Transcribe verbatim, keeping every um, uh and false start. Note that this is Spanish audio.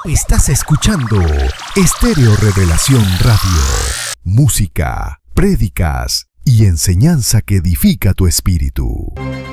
Estás escuchando Estéreo Revelación Radio. Música, prédicas y enseñanza que edifica tu espíritu.